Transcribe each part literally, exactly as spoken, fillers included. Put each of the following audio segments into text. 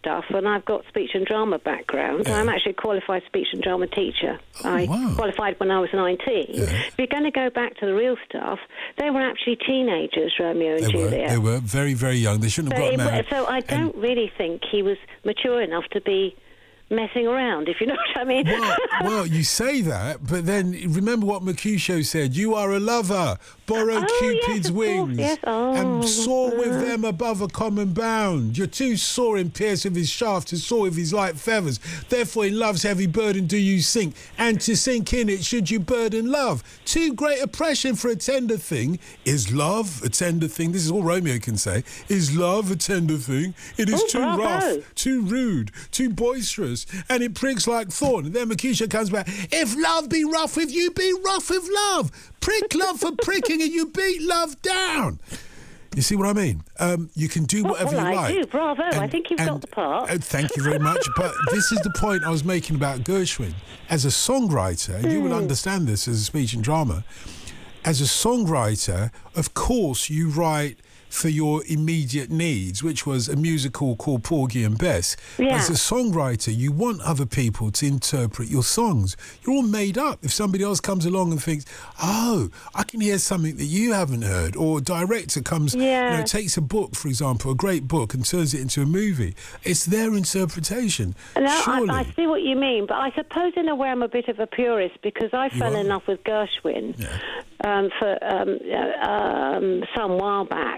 stuff, and I've got speech and drama background. Yeah. I'm actually a qualified speech and drama teacher. Oh, I wow. qualified when I was nineteen. Yeah. If you're going to go back to the real stuff, they were actually teenagers, Romeo and They were, Juliet. they were very, very young. They shouldn't so, have it, got married. so I don't And- really think he was mature enough to be messing around, if you know what I mean. Well, well, you say that, but then remember what Mercutio said. You are a lover. Borrow Oh, yes, Cupid's of course, wings yes. Oh, and soar with uh. them above a common bound. You're too sore in pierce with his shaft to soar with his light feathers. Therefore in love's heavy burden do you sink, and to sink in it should you burden love. Too great oppression for a tender thing. Is love a tender thing? This is all Romeo can say. Is love a tender thing? It is Oh, too bravo. rough, too rude, too boisterous, and it pricks like thorn. And then Mercutio comes back. If love be rough with you, be rough with love. Prick love for pricking and you beat love down. You see what I mean? Um, you can do whatever well, you I like. do. Bravo. I think you've got the part. uh, thank you very much. But this is the point I was making about Gershwin. As a songwriter, and you will understand this as a speech and drama, as a songwriter, of course you write for your immediate needs, which was a musical called Porgy and Bess. Yeah. As a songwriter, you want other people to interpret your songs. You're all made up. If somebody else comes along and thinks, oh, I can hear something that you haven't heard, or a director comes, Yeah. you know, takes a book, for example, a great book, and turns it into a movie. It's their interpretation. No, I, Surely. I see what you mean, but I suppose in a way I'm a bit of a purist because I fell are? in love with Gershwin Yeah. um, for um, uh, um, some while back.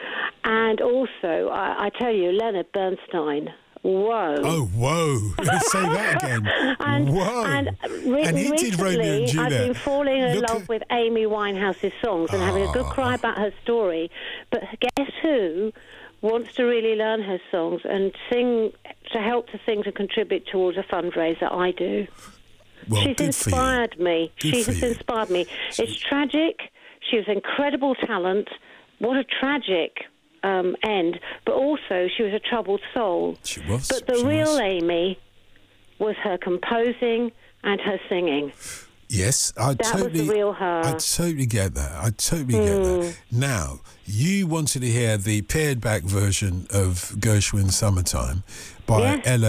And also, I, I tell you, Leonard Bernstein, whoa. Oh, whoa. Say that again. And, whoa. and, re- And he did Romeo and recently, I've Juliet. been falling in Look love at- with Amy Winehouse's songs and having a good cry about her story. But guess who wants to really learn her songs and sing, to help to sing, to contribute towards a fundraiser? I do. Well, She's good for you. inspired me. Good she for has you. inspired me. It's tragic. She has incredible talent. What a tragic um, end. But also, she was a troubled soul. She was. But the She real was. Amy was her composing and her singing. Yes, I That was totally. the real her. I totally get that. I totally get Hmm. that. Now, you wanted to hear the pared back version of Gershwin's Summertime by Yeah. Ella